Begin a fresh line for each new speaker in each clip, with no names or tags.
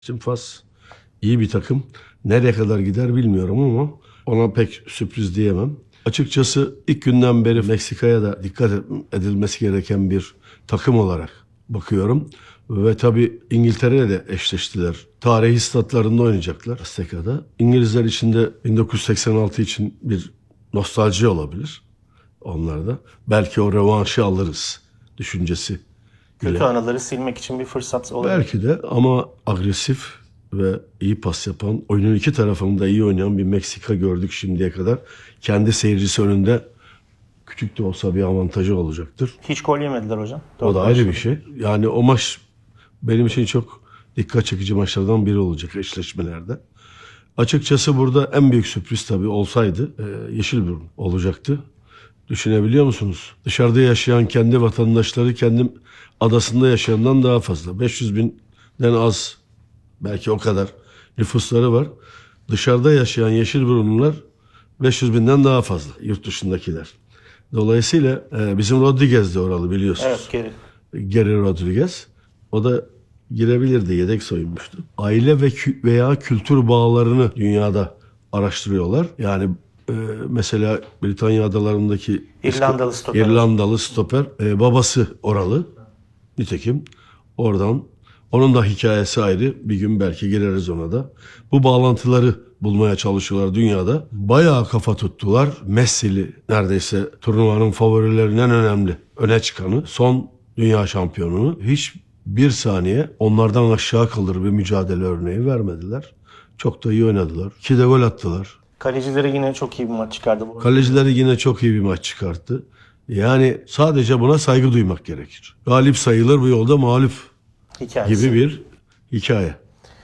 Şimdi Fas iyi bir takım. Nereye kadar gider bilmiyorum ama ona pek sürpriz diyemem. Açıkçası ilk günden beri Meksika'ya da dikkat edilmesi gereken bir takım olarak bakıyorum. Ve tabii İngiltere'yle de eşleştiler. Tarihi statlarında oynayacaklar Azteka'da. İngilizler için de 1986 için bir nostalji olabilir onlarda. Belki o revanşı alırız düşüncesi.
Kötü anıları silmek için bir fırsat olabilir.
Belki de ama agresif ve iyi pas yapan, oyunun iki tarafında iyi oynayan bir Meksika gördük şimdiye kadar. Kendi seyircisi önünde küçük de olsa bir avantajı olacaktır.
Hiç gol yemediler hocam.
O da ayrı bir şey. Yani o maç benim için çok dikkat çekici maçlardan biri olacak eşleşmelerde. Açıkçası burada en büyük sürpriz tabii olsaydı Yeşilburun olacaktı. Düşünebiliyor musunuz? Dışarıda yaşayan kendi vatandaşları kendi adasında yaşayandan daha fazla. 500 binden az, belki o kadar nüfusları var. Dışarıda yaşayan Yeşilburunlular 500 binden daha fazla, yurt dışındakiler. Dolayısıyla bizim Rodriguez de oralı biliyorsunuz.
Evet,
Geri Rodriguez. O da girebilirdi, yedek soyunmuştu. Aile veya kültür bağlarını dünyada araştırıyorlar. Yani mesela Britanya adalarındaki İrlandalı stoper babası oralı. Nitekim oradan onun da hikayesi ayrı. Bir gün belki gireriz ona da. Bu bağlantıları bulmaya çalışıyorlar dünyada. Bayağı kafa tuttular. Messi'li neredeyse turnuvanın favorilerinden önemli. Öne çıkanı. Son dünya şampiyonunu hiç bir saniye onlardan aşağı kalır bir mücadele örneği vermediler. Çok da iyi oynadılar. 2 de gol attılar.
Kalecileri yine çok iyi bir maç çıkardı.
Kalecileri yine çok iyi bir maç çıkarttı. Yani sadece buna saygı duymak gerekir. Galip sayılır bu yolda mağlup
Hikayesi.
gibi bir hikaye.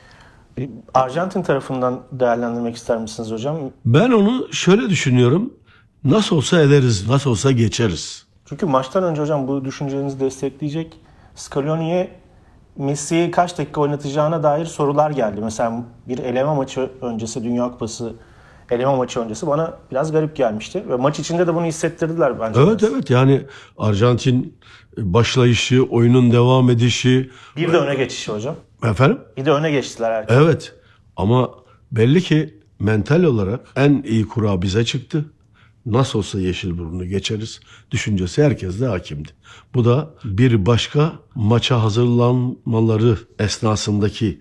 Arjantin tarafından değerlendirmek ister misiniz hocam?
Ben onu şöyle düşünüyorum. Nasıl olsa ederiz, nasıl olsa geçeriz.
Çünkü maçtan önce hocam bu düşüncelerinizi destekleyecek Scaloni'ye Messi'yi kaç dakika oynatacağına dair sorular geldi. Mesela bir eleme maçı öncesi, Dünya Kupası eleme maçı öncesi bana biraz garip gelmişti. Ve maç içinde de bunu hissettirdiler bence.
Evet yani Arjantin başlayışı, oyunun devam edişi.
Bir de öne geçişi hocam.
Efendim?
Bir de öne geçtiler herkes.
Evet ama belli ki mental olarak en iyi kura bize çıktı. Nasıl olsa Yeşilburun'u geçeriz düşüncesi herkeste hakimdi. Bu da bir başka maça hazırlanmaları esnasındaki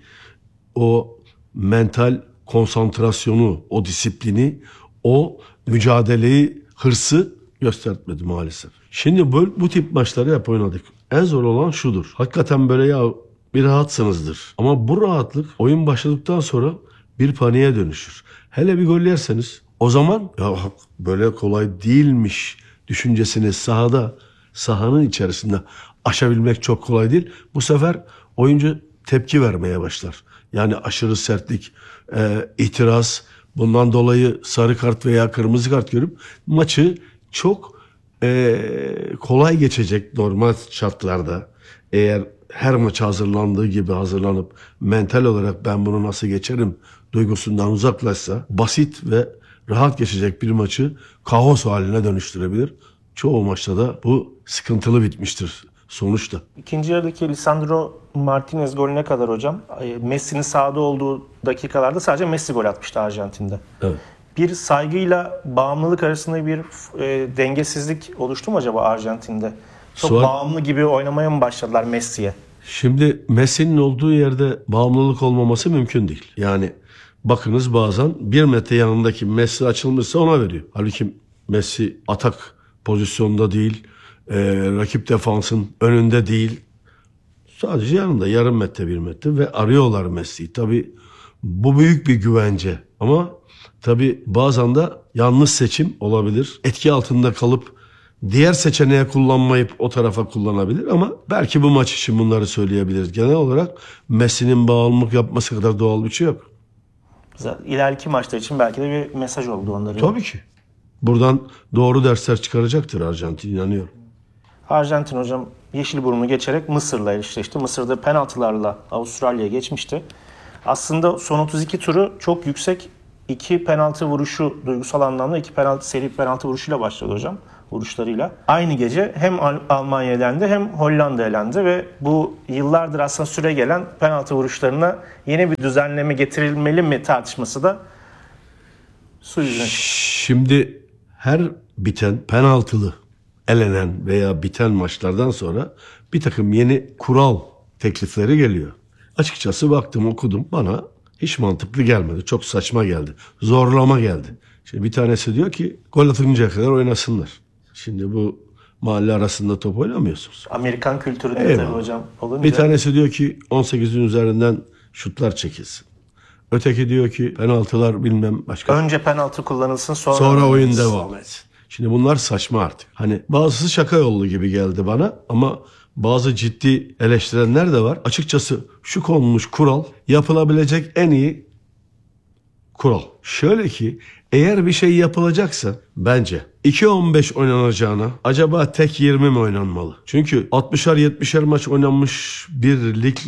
o mental konsantrasyonu, o disiplini, o mücadeleyi, hırsı göstermedi maalesef. Şimdi bu tip maçları hep oynadık. En zor olan şudur. Hakikaten böyle ya bir rahatsınızdır. Ama bu rahatlık oyun başladıktan sonra bir paniğe dönüşür. Hele bir gol yerseniz o zaman ya böyle kolay değilmiş düşüncesini sahanın içerisinde aşabilmek çok kolay değil. Bu sefer oyuncu tepki vermeye başlar. Yani aşırı sertlik, itiraz, bundan dolayı sarı kart veya kırmızı kart görüp maçı çok kolay geçecek normal şartlarda. Eğer her maça hazırlandığı gibi hazırlanıp mental olarak ben bunu nasıl geçerim duygusundan uzaklaşsa basit ve rahat geçecek bir maçı kaos haline dönüştürebilir. Çoğu maçta da bu sıkıntılı bitmiştir sonuçta.
İkinci yarıdaki Lisandro Martinez golüne kadar hocam Messi'nin sahada olduğu dakikalarda sadece Messi gol atmıştı Arjantin'de.
Evet.
Bir saygıyla bağımlılık arasında bir dengesizlik oluştu mu acaba Arjantin'de? Çok bağımlı gibi oynamaya mı başladılar Messi'ye?
Şimdi Messi'nin olduğu yerde bağımlılık olmaması mümkün değil. Yani bakınız bazen 1 metre yanındaki Messi açılmışsa ona veriyor. Halbuki Messi atak pozisyonda değil, rakip defansın önünde değil. Sadece yanında yarım metre 1 metre ve arıyorlar Messi'yi. Tabii bu büyük bir güvence ama tabii bazen de yanlış seçim olabilir. Etki altında kalıp diğer seçeneği kullanmayıp o tarafa kullanabilir ama belki bu maç için bunları söyleyebiliriz. Genel olarak Messi'nin bağımlılık yapması kadar doğal bir şey yok.
İleriki maçlar için belki de bir mesaj oldu onların.
Tabii ki. Buradan doğru dersler çıkaracaktır Arjantin, inanıyorum.
Arjantin hocam Yeşilburun'u geçerek Mısır'la eşleşti. Mısır'da penaltılarla Avustralya'ya geçmişti. Aslında son 32 turu çok yüksek 2 penaltı vuruşu, duygusal anlamda 2 seri penaltı vuruşuyla başladı hocam. vuruşlarıyla. Aynı gece hem Almanya elendi hem Hollanda elendi ve bu yıllardır aslında süre gelen penaltı vuruşlarına yeni bir düzenleme getirilmeli mi tartışması da su yüzüne çıktı.
Şimdi her biten penaltılı elenen veya biten maçlardan sonra bir takım yeni kural teklifleri geliyor. Açıkçası baktım, okudum, bana hiç mantıklı gelmedi. Çok saçma geldi. Zorlama geldi. Şimdi bir tanesi diyor ki gol atıncaya kadar oynasınlar. Şimdi bu mahalle arasında top oynamıyorsunuz.
Amerikan kültüründe
Eyvallah.
tabii hocam olunca.
Bir tanesi diyor ki 18'in üzerinden şutlar çekilsin. Öteki diyor ki penaltılar bilmem başka.
Önce penaltı kullanılsın
Sonra oyun devam etsin. Şimdi bunlar saçma artık. Hani bazısı şaka yollu gibi geldi bana ama bazı ciddi eleştirenler de var. Açıkçası şu konmuş kural yapılabilecek en iyi kural. Şöyle ki eğer bir şey yapılacaksa bence 2-15 oynanacağına acaba tek 20 mi oynanmalı? Çünkü 60'ar 70'er maç oynanmış bir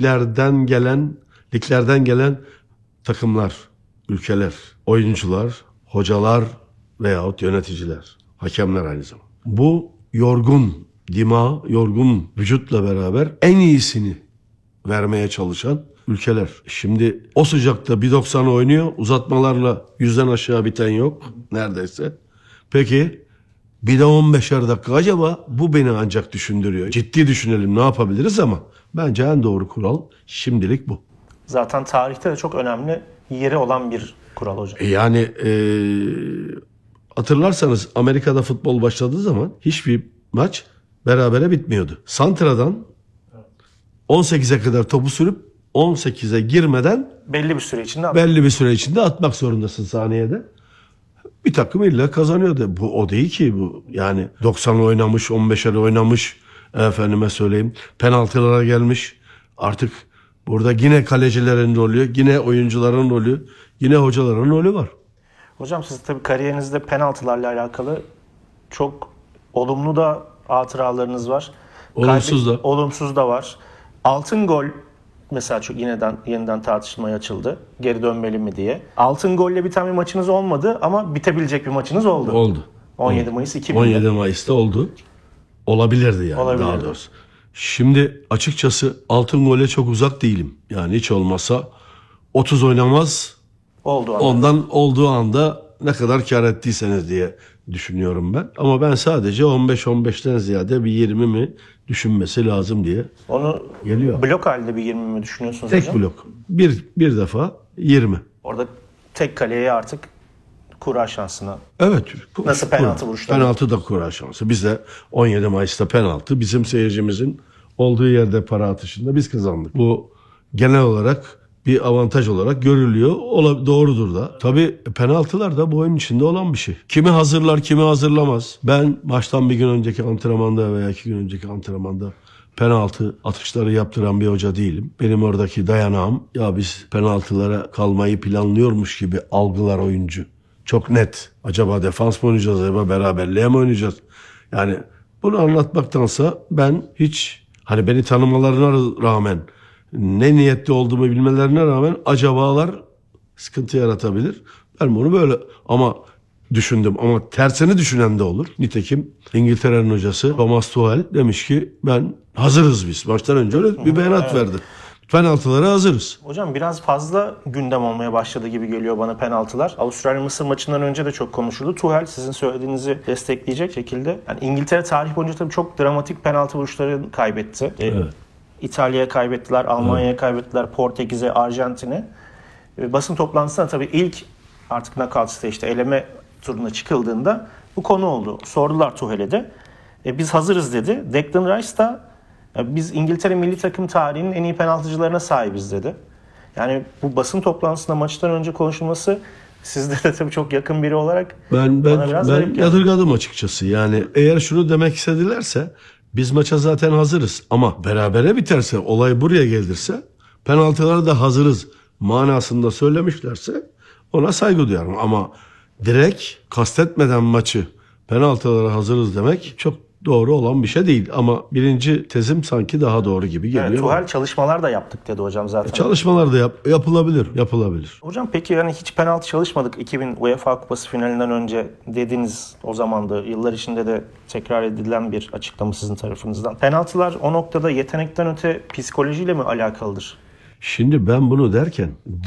liglerden gelen takımlar, ülkeler, oyuncular, hocalar veyahut yöneticiler, hakemler aynı zamanda. Bu yorgun dima, yorgun vücutla beraber en iyisini vermeye çalışan ülkeler. Şimdi o sıcakta 1.90 oynuyor. Uzatmalarla 100'den aşağı biten yok neredeyse. Peki bir de 15'er dakika, acaba bu beni ancak düşündürüyor. Ciddi düşünelim ne yapabiliriz ama bence en doğru kural şimdilik bu.
Zaten tarihte de çok önemli yeri olan bir kural hocam.
Yani hatırlarsanız Amerika'da futbol başladığı zaman hiçbir maç berabere bitmiyordu. Santra'dan 18'e kadar topu sürüp 18'e girmeden
Belli bir süre içinde
belli bir süre içinde atmak zorundasın saniyede. Bir takım illa kazanıyordu. Bu o değil ki bu. Yani 90 oynamış, 15'er oynamış, efendime söyleyeyim, penaltılara gelmiş. Artık burada yine kalecilerin rolü, yine oyuncuların rolü, yine hocaların rolü var.
Hocam siz tabii kariyerinizde penaltılarla alakalı çok olumlu da hatıralarınız var.
Olumsuz da.
Olumsuz da var. Altın gol mesela çok yeniden tartışmaya açıldı. Geri dönmeli mi diye. Altın golle biten bir maçınız olmadı ama bitebilecek bir maçınız oldu.
Oldu.
17 Mayıs 2000'de.
17 Mayıs'ta oldu. Olabilirdi yani
Olabilirdi.
daha doğrusu. Şimdi açıkçası altın gole çok uzak değilim. Yani hiç olmasa 30 oynamaz,
Oldu ama.
ondan olduğu anda ne kadar kar ettiyseniz diye düşünüyorum ben. Ama ben sadece 15-15'ten ziyade bir 20 mi düşünmesi lazım diye
Onu
geliyor.
blok halinde bir 20 mi düşünüyorsunuz
Tek
hocam?
blok. Bir defa 20.
Orada tek kaleye artık kura şansına.
Evet.
Nasıl penaltı vuruşları?
Penaltı da kura şansı. Biz de 17 Mayıs'ta penaltı. Bizim seyircimizin olduğu yerde para atışında biz kazandık. Bu genel olarak bir avantaj olarak görülüyor. Doğrudur da. Tabii penaltılar da bu oyun içinde olan bir şey. Kimi hazırlar, kimi hazırlamaz. Ben maçtan bir gün önceki antrenmanda veya 2 gün önceki antrenmanda penaltı atışları yaptıran bir hoca değilim. Benim oradaki dayanağım, ya biz penaltılara kalmayı planlıyormuş gibi algılar oyuncu. Çok net. Acaba defans mı oynayacağız, acaba beraberliğe mi oynayacağız? Yani bunu anlatmaktansa ben hiç, hani beni tanımalarına rağmen, ne niyetli olduğumu bilmelerine rağmen acabalar sıkıntı yaratabilir. Ben bunu böyle ama düşündüm, ama tersini düşünen de olur. Nitekim İngiltere'nin hocası Thomas Tuchel demiş ki ben hazırız biz. Maçtan önce öyle bir beyanat verdi. Penaltılara hazırız.
Hocam biraz fazla gündem olmaya başladı gibi geliyor bana penaltılar. Avustralya-Mısır maçından önce de çok konuşuldu. Tuchel sizin söylediğinizi destekleyecek şekilde. Yani İngiltere tarih boyunca tabii çok dramatik penaltı vuruşları kaybetti.
Evet.
İtalya'ya kaybettiler, Almanya'ya kaybettiler, Portekiz'e, Arjantin'e. Basın toplantısında tabii ilk artık knockout stage'de eleme turuna çıkıldığında bu konu oldu. Sordular Tuchel'e de. Biz hazırız dedi. Declan Rice da biz İngiltere milli takım tarihinin en iyi penaltıcılarına sahibiz dedi. Yani bu basın toplantısında maçtan önce konuşulması sizde de tabii çok yakın biri olarak
Ben
bana biraz garip geldi.
yadırgadım açıkçası. Yani eğer şunu demek istedilerse biz maça zaten hazırız ama berabere biterse, olay buraya gelirse penaltılara da hazırız manasında söylemişlerse ona saygı duyarım. Ama direkt kastetmeden maçı penaltılara hazırız demek çok doğru olan bir şey değil. Ama birinci tezim sanki daha doğru gibi geliyor.
Evet, Tuchel çalışmalar da yaptık dedi hocam zaten.
Çalışmalar da yapılabilir.
Hocam peki yani hiç penaltı çalışmadık 2000 UEFA Kupası finalinden önce dediniz o zaman da yıllar içinde de tekrar edilen bir açıklama sizin tarafınızdan. Penaltılar o noktada yetenekten öte psikolojiyle mi alakalıdır?
Şimdi ben bunu derken